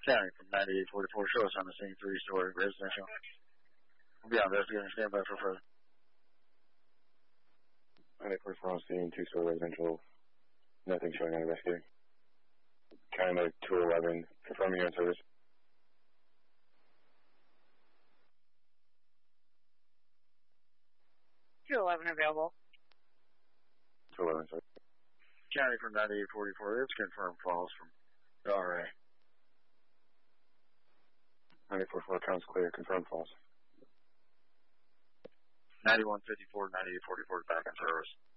County from 9844, show us on the scene, 3-story residential. We'll be on investigating, stand by for further. 9844 on scene, 2-story residential, nothing showing on investigating. County Medic 211, confirming you're in service. 211 available. 211, sorry. County from 9844, it's confirmed falls from the RA. 9844, counts clear, confirmed falls. 9154, 9844 back in service.